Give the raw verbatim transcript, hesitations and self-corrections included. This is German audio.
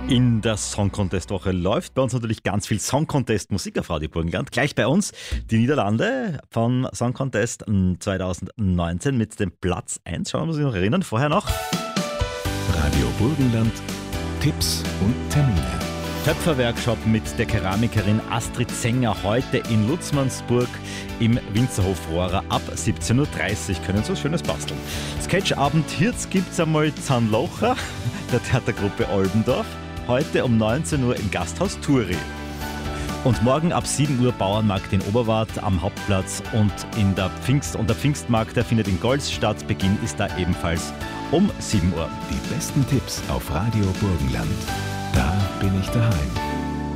In der Song Contest Woche läuft bei uns natürlich ganz viel Song Contest Musik auf Radio Burgenland. Gleich bei uns die Niederlande vom Song Contest zwanzig neunzehn mit dem Platz eins. Schauen wir uns noch erinnern. Vorher noch Radio Burgenland, Tipps und Termine. Töpferworkshop mit der Keramikerin Astrid Zenger heute in Lutzmannsburg im Winzerhof Rohrer ab siebzehn Uhr dreißig. Können so schönes basteln. Sketchabend Hirz gibt's einmal Zahnlocher der Theatergruppe Olbendorf. Heute um neunzehn Uhr im Gasthaus Turi. Und morgen ab sieben Uhr Bauernmarkt in Oberwart am Hauptplatz und, in der Pfingst, und der Pfingstmarkt, der findet in Golz statt. Beginn ist da ebenfalls um sieben Uhr. Die besten Tipps auf Radio Burgenland. Da bin ich daheim.